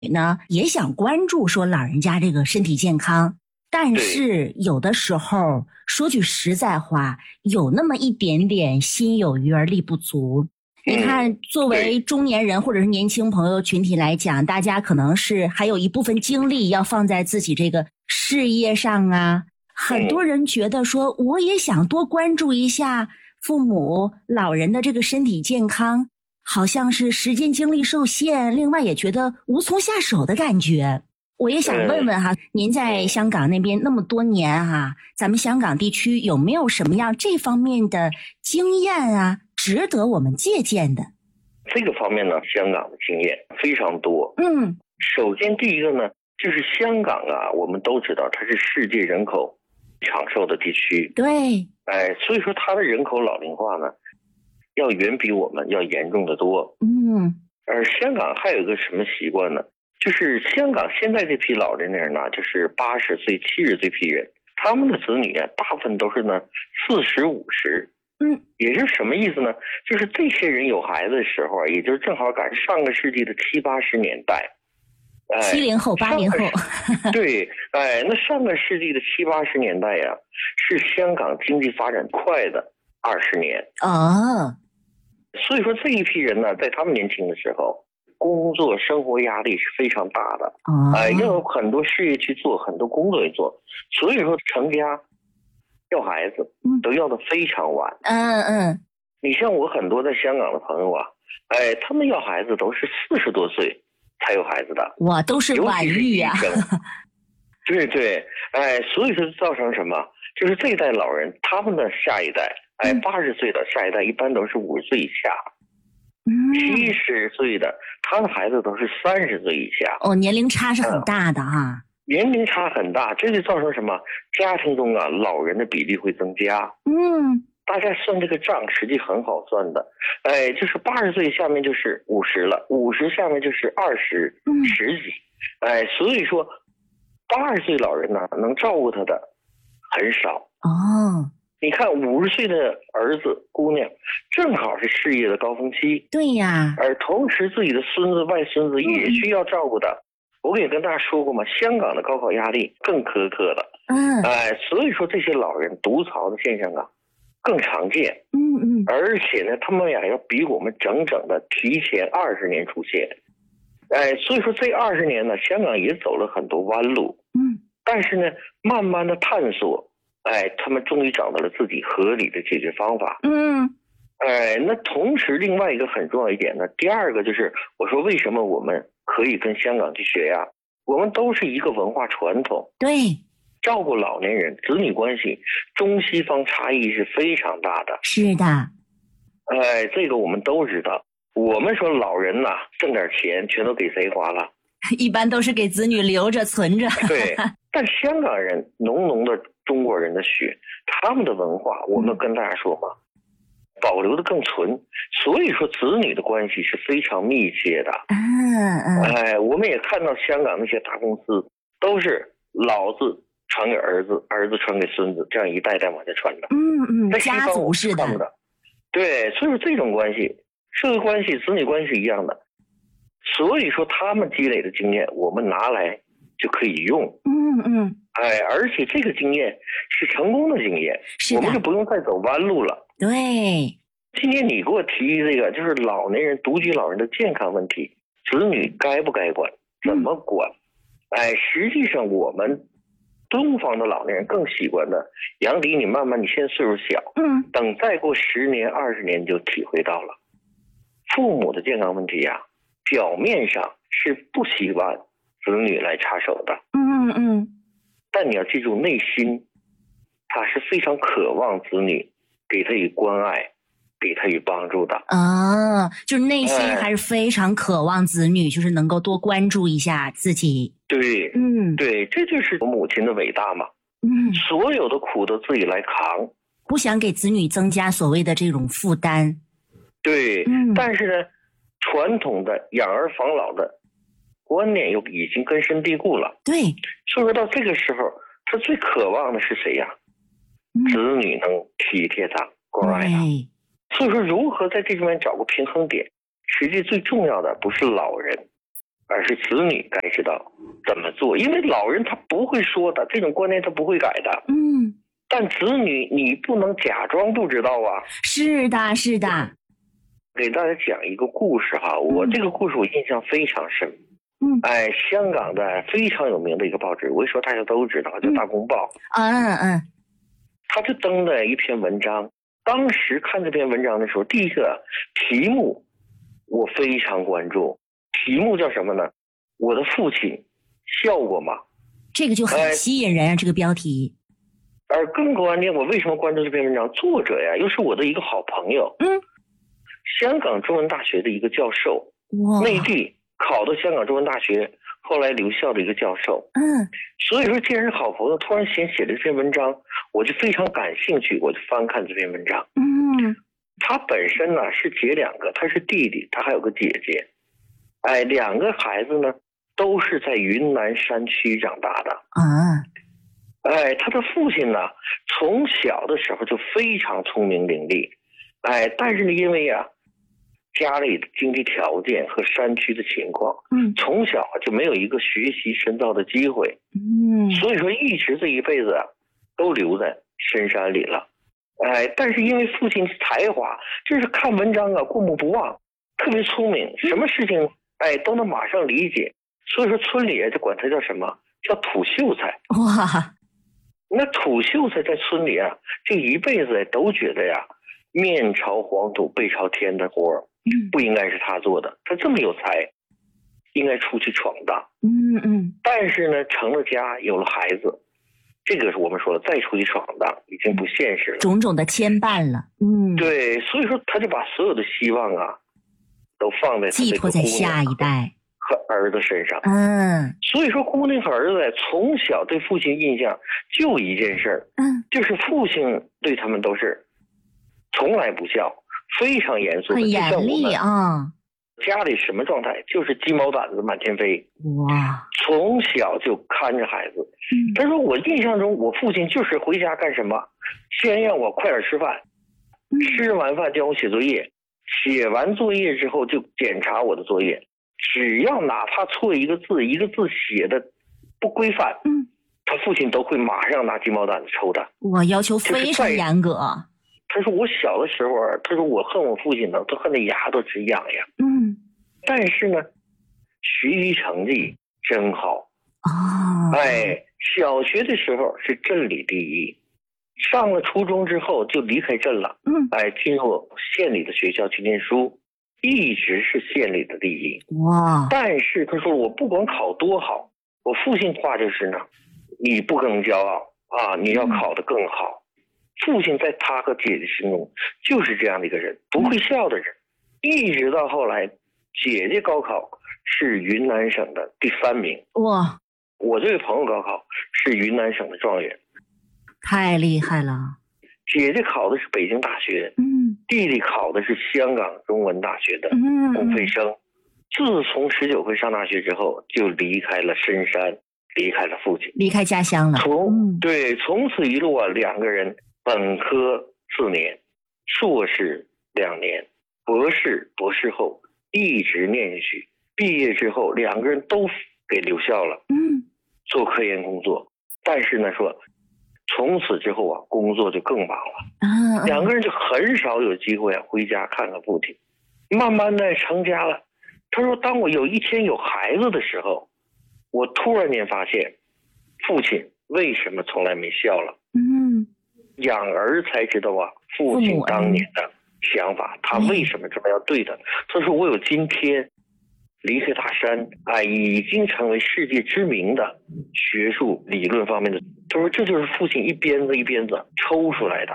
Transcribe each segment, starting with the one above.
呢也想关注说老人家这个身体健康，但是有的时候说句实在话，有那么一点点心有余而力不足。你看，作为中年人或者是年轻朋友群体来讲，大家可能是还有一部分精力要放在自己这个事业上啊。很多人觉得说，我也想多关注一下父母老人的这个身体健康，好像是时间精力受限，另外也觉得无从下手的感觉。我也想问问哈，您在香港那边那么多年哈，咱们香港地区有没有什么样这方面的经验啊，值得我们借鉴的？ 这个方面呢，香港的经验非常多。首先第一个呢，就是香港啊，我们都知道它是世界人口长寿的地区。 对， 所以说它的人口老龄化呢，要远比我们要严重的多。而香港还有一个什么习惯呢？就是香港现在这批老年人呢，就是80岁、70这批人，他们的子女啊，大部分都是呢40、50。也就是什么意思呢？就是这些人有孩子的时候啊，也就是正好赶上个世纪的70、80年代。 70后、80后。 对，那上个世纪的70、80年代呀，是香港经济发展快的20年。所以说这一批人呢，在他们年轻的时候，工作生活压力是非常大的。要有很多事业去做，很多工作去做，所以说成家要孩子都要的非常晚。你像我很多在香港的朋友啊，他们要孩子都是40多岁才有孩子的。 哇，都是晚育啊。 对，所以说造成什么？就是这一代老人，他们的下一代，80岁的下一代一般都是50岁以下。70岁的，他的孩子都是30岁以下。 年龄差是很大的哈。 年龄差很大，这就造成什么？家庭中啊，老人的比例会增加。大家算这个账，实际很好算的。就是80岁下面就是50了，50下面就是20、10几。所以说80岁老人呢，能照顾他的很少。你看50岁的儿子姑娘正好是事业的高峰期。 对呀。 而同时自己的孙子外孙子也需要照顾的。我也跟大家说过嘛，香港的高考压力更苛刻的。所以说这些老人独巢的现象啊更常见。而且呢，他们呀要比我们整整的提前20年出现。所以说这20年呢，香港也走了很多弯路。但是呢，慢慢的探索，他们终于找到了自己合理的解决方法。那同时另外一个很重要一点呢，第二个就是我说为什么我们可以跟香港去学呀？我们都是一个文化传统。 对， 照顾老年人子女关系中西方差异是非常大的。 是的。 这个我们都知道。我们说老人呐，挣点钱全都给谁花了？ 一般都是给子女留着存着。 对，但香港人浓浓的中国人的血，他们的文化我们跟大家说嘛，保留的更纯，所以说子女的关系是非常密切的。我们也看到香港那些大公司都是老子传给儿子，儿子传给孙子，这样一代代往下传的。 家族式的。 对，所以说这种关系，社会关系、子女关系一样的。所以说他们积累的经验，我们拿来就可以用。而且这个经验是成功的经验，我们就不用再走弯路了。 对。 今天你给我提这个，就是老年人、独居老人的健康问题，子女该不该管，怎么管？实际上我们东方的老年人更习惯的，杨迪，你慢慢，你现在岁数小，等再过10年、20年就体会到了，父母的健康问题呀，表面上是不希望子女来插手的。但你要记住，内心他是非常渴望子女给他以关爱，给他以帮助的。 就是内心还是非常渴望子女就是能够多关注一下自己。 对，对，这就是我母亲的伟大嘛。所有的苦都自己来扛， 不想给子女增加所谓的这种负担。 对，但是呢，传统的养儿防老的观念又已经根深蒂固了。 对， 所以说到这个时候，他最渴望的是谁呀？子女能体贴他、关爱他。所以说，如何在这里面找个平衡点，实际最重要的不是老人， 而是子女该知道怎么做，因为老人他不会说的，这种观念他不会改的。但子女你不能假装不知道啊。 是的，是的。 给大家讲一个故事哈，我这个故事我印象非常深。香港的非常有名的一个报纸，我一说大家都知道，叫《大公报》。他就登了一篇文章。当时看这篇文章的时候，第一个题目我非常关注，题目叫什么呢？我的父亲笑过吗？ 这个就很吸引人啊，这个标题。 而更关键，我为什么关注这篇文章？作者呀，又是我的一个好朋友，香港中文大学的一个教授，内地考到香港中文大学，后来留校的一个教授。所以说既然是好朋友，突然写了这篇文章，我就非常感兴趣，我就翻看这篇文章。他本身呢是姐2个，他是弟弟，他还有个姐姐。2个孩子呢都是在云南山区长大的。他的父亲呢从小的时候就非常聪明伶俐。但是呢因为家里的经济条件和山区的情况，从小就没有一个学习深造的机会。所以说一直这一辈子都留在深山里了。但是因为父亲才华，就是看文章过目不忘，特别聪明，什么事情都能马上理解。所以说村里就管他叫什么，叫土秀才。 哇， 那土秀才在村里这一辈子都觉得面朝黄土背朝天的活不应该是他做的，他这么有才，应该出去闯荡。但是呢成了家，有了孩子，这个是我们说的再出去闯荡已经不现实了， 种种的牵绊了。 对，所以说他就把所有的希望都放在寄托在下一代和儿子身上。所以说姑娘和儿子从小对父亲印象就一件事儿，就是父亲对他们都是从来不笑，非常严肃的， 很严厉啊。 家里什么状态，就是鸡毛掸子满天飞。 哇， 从小就看着孩子。他说我印象中我父亲就是回家干什么，先让我快点吃饭，吃完饭叫我写作业，写完作业之后就检查我的作业，只要哪怕错一个字，一个字写的不规范，他父亲都会马上拿鸡毛掸子抽他。 我要求非常严格。 他说我小的时候，他说我恨我父亲呢，都恨得牙都直痒痒。但是呢学习成绩真好。小学的时候是镇里第一，上了初中之后就离开镇了，进入县里的学校去念书，一直是县里的第一。 哇！ 但是他说我不管考多好，我父亲话就是呢，你不能骄傲你要考得更好。父亲在他和姐姐心中就是这样的一个人，不会笑的人。一直到后来姐姐高考是云南省的第3名。 哇！ 我这位朋友高考是云南省的状元。 太厉害了。 姐姐考的是北京大学，弟弟考的是香港中文大学的公费生。自从19岁上大学之后，就离开了深山，离开了父亲， 离开家乡了。 从此一路2个人本科4年，硕士2年，博士后一直念下去。毕业之后2个人都给留校了，做科研工作。但是呢说从此之后工作就更忙了，2个人就很少有机会回家看看父亲。慢慢的成家了。他说当我有一天有孩子的时候，我突然间发现父亲为什么从来没笑了。养儿才知道父亲当年的想法，他为什么这么要对他。他说我有今天离开大山已经成为世界知名的学术理论方面的。他说这就是父亲一鞭子一鞭子抽出来的。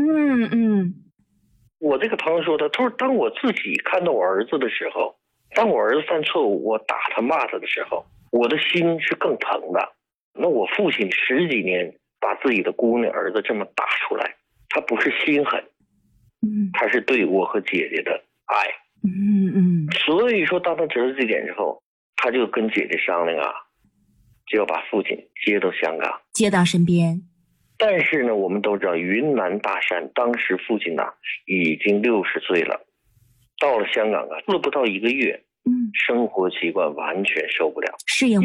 我这个朋友说他说当我自己看到我儿子的时候，当我儿子犯错误我打他骂他的时候，我的心是更疼的。那我父亲10几年把自己的姑娘儿子这么打出来，他不是心狠，他是对我和姐姐的爱。所以说当他知道这点之后，他就跟姐姐商量就要把父亲接到香港， 接到身边。 但是呢我们都知道云南大山当时父亲已经60岁了。到了香港住了不到1个月， 嗯， 生活习惯完全受不了， 适应